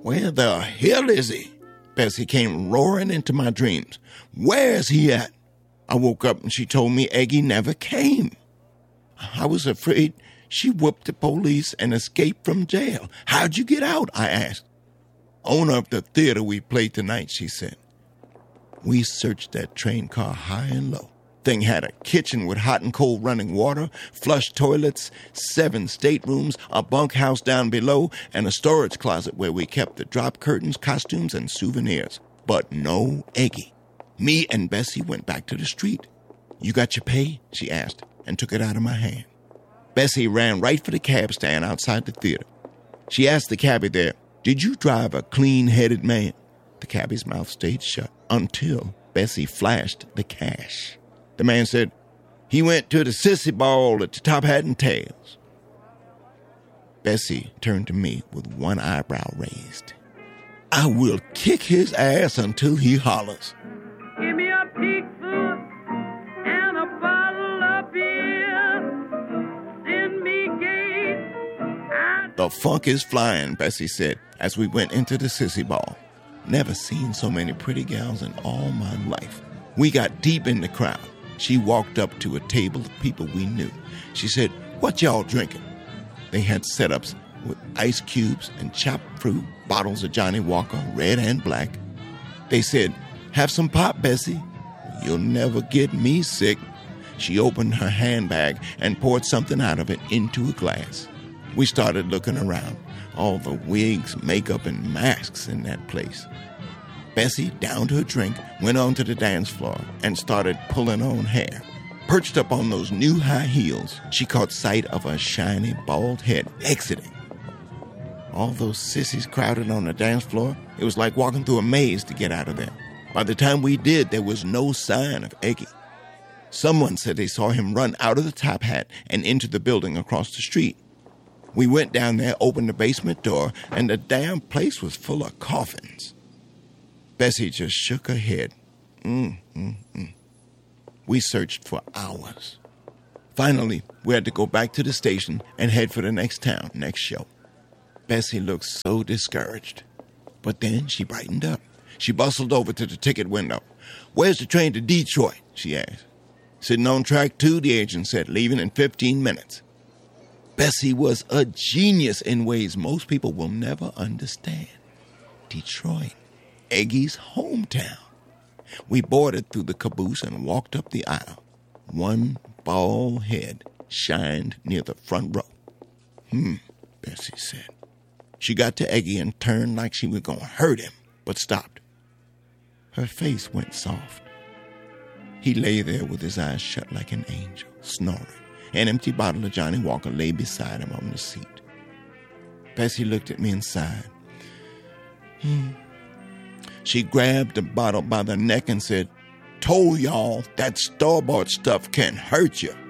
Where the hell is he? Bessie came roaring into my dreams. Where is he at? I woke up and she told me Eggie never came. I was afraid she whooped the police and escaped from jail. How'd you get out? I asked. Owner of the theater we played tonight, she said. We searched that train car high and low. Thing had a kitchen with hot and cold running water, flush toilets, 7 staterooms, a bunkhouse down below, and a storage closet where we kept the drop curtains, costumes, and souvenirs. But no Eggie. Me and Bessie went back to the street. You got your pay? She asked, and took it out of my hand. Bessie ran right for the cab stand outside the theater. She asked the cabbie there, did you drive a clean-headed man? The cabbie's mouth stayed shut until Bessie flashed the cash. The man said, he went to the sissy ball at the Top Hat and Tails. Bessie turned to me with one eyebrow raised. I will kick his ass until he hollers. Give me a pigfoot and a bottle of beer. Send me gate. The funk is flying, Bessie said, as we went into the sissy ball. Never seen so many pretty gals in all my life. We got deep in the crowd. She walked up to a table of people we knew. She said, what y'all drinking? They had setups with ice cubes and chopped fruit, bottles of Johnny Walker, red and black. They said, have some pop, Bessie. You'll never get me sick. She opened her handbag and poured something out of it into a glass. We started looking around. All the wigs, makeup, and masks in that place. Bessie downed her drink, went onto the dance floor, and started pulling on hair. Perched up on those new high heels, she caught sight of a shiny, bald head exiting. All those sissies crowded on the dance floor. It was like walking through a maze to get out of there. By the time we did, there was no sign of Eggie. Someone said they saw him run out of the Top Hat and into the building across the street. We went down there, opened the basement door, and the damn place was full of coffins. Bessie just shook her head. We searched for hours. Finally, we had to go back to the station and head for the next town, next show. Bessie looked so discouraged. But then she brightened up. She bustled over to the ticket window. Where's the train to Detroit? She asked. Sitting on track 2, the agent said, leaving in 15 minutes. Bessie was a genius in ways most people will never understand. Detroit, Eggie's hometown. We boarded through the caboose and walked up the aisle. One bald head shined near the front row. Bessie said. She got to Eggie and turned like she was going to hurt him, but stopped. Her face went soft. He lay there with his eyes shut like an angel, snoring. An empty bottle of Johnny Walker lay beside him on the seat. Bessie looked at me and sighed. She grabbed the bottle by the neck and said, told y'all that store-bought stuff can hurt you.